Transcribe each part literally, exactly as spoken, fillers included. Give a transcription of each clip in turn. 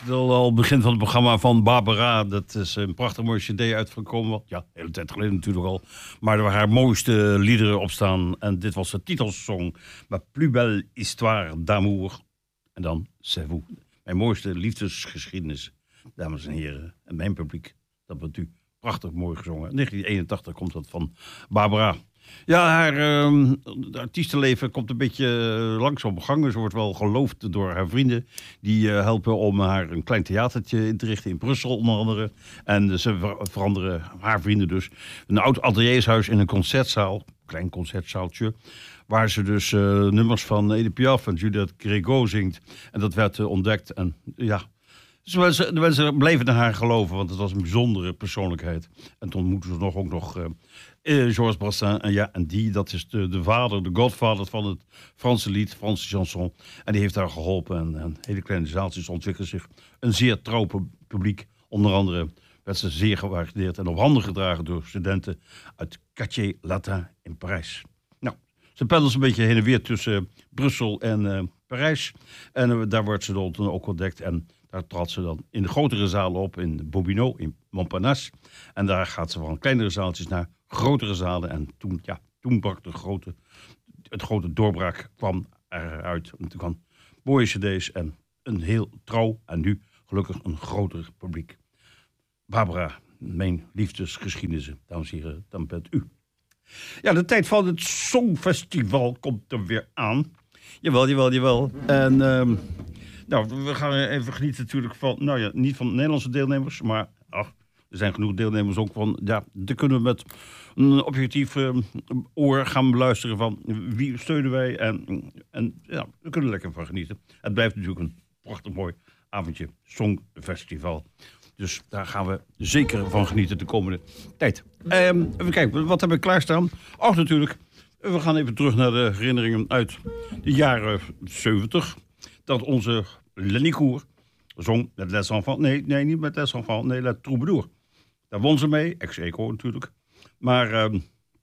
al, al begin van het programma van Barbara. Dat is een prachtig mooie cd uitgekomen. Ja, de hele tijd geleden natuurlijk al. Maar waar haar mooiste liederen op staan. En dit was de titelsong. Ma plus belle histoire d'amour. En dan C'est vous. Mijn mooiste liefdesgeschiedenis. Dames en heren. En mijn publiek. Dat bent u. Prachtig mooi gezongen. negentien eenentachtig komt dat van Barbara. Ja, haar uh, artiestenleven komt een beetje uh, langzaam op gang. Ze wordt wel geloofd door haar vrienden. Die uh, helpen om haar een klein theatertje in te richten in Brussel onder andere. En ze ver- veranderen, haar vrienden dus, een oud ateliershuis in een concertzaal. Klein concertzaaltje. Waar ze dus uh, nummers van Edith Piaf en Juliette Grégo zingt. En dat werd uh, ontdekt. En ja... Dus de mensen bleven naar haar geloven, want het was een bijzondere persoonlijkheid. En toen ontmoetten ze nog, ook nog uh, Georges Brassens. En ja, en die, dat is de, de vader, de godvader van het Franse lied, Franse chanson. En die heeft haar geholpen. En, en hele kleine zaaltjes ontwikkelen zich een zeer trouw publiek. Onder andere werd ze zeer gewaardeerd en op handen gedragen door studenten uit Quartier Latin in Parijs. Nou, ze pendelt een beetje heen en weer tussen uh, Brussel en uh, Parijs. En uh, daar wordt ze dan ook ontdekt. En daar trad ze dan in de grotere zalen op, in Bobino, in Montparnasse. En daar gaat ze van kleinere zaaltjes naar grotere zalen. En toen, ja, toen brak de grote, het grote doorbraak kwam eruit. En toen kwam mooie cd's en een heel trouw en nu gelukkig een groter publiek. Barbara, mijn liefdesgeschiedenissen, dames en heren, dan bent u. Ja, de tijd van het Songfestival komt er weer aan. Jawel, jawel, jawel. En... Um, Nou, we gaan even genieten natuurlijk van, nou ja, niet van Nederlandse deelnemers, maar ach, er zijn genoeg deelnemers ook van, ja, daar kunnen we met een objectief uh, oor gaan beluisteren van wie steunen wij en, en ja, we kunnen er lekker van genieten. Het blijft natuurlijk een prachtig mooi avondje Songfestival. Dus daar gaan we zeker van genieten de komende tijd. Um, even kijken, wat hebben we klaarstaan? Ach, natuurlijk, we gaan even terug naar de herinneringen uit de jaren zeventig. Dat onze Lenny Koer zong met Les Enfants. Nee, nee, niet met Les Enfants. Nee, Le Troubadour. Daar won ze mee. Ex-eco natuurlijk. Maar uh,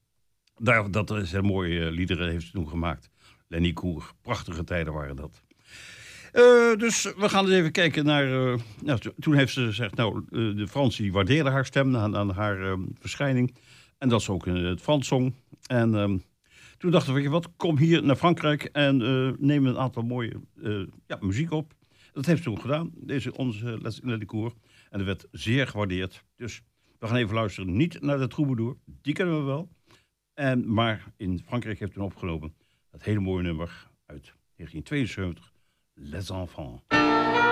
daar, dat is een mooie uh, liederen heeft ze toen gemaakt. Lenny Koer. Prachtige tijden waren dat. Uh, dus we gaan eens even kijken naar... Uh, nou, toen heeft ze gezegd... Nou, uh, de Fransen waardeerden haar stem aan, aan haar uh, verschijning. En dat ze ook in het Frans zong. En... Uh, Toen dachten we, weet je wat, kom hier naar Frankrijk en uh, neem een aantal mooie uh, ja, muziek op. Dat heeft ze toen gedaan, deze onze Lenny Koer. En dat werd zeer gewaardeerd. Dus we gaan even luisteren, niet naar de Troubadour, die kennen we wel. En, maar in Frankrijk heeft toen opgenomen dat hele mooie nummer uit negentien tweeënzeventig, Les Enfants.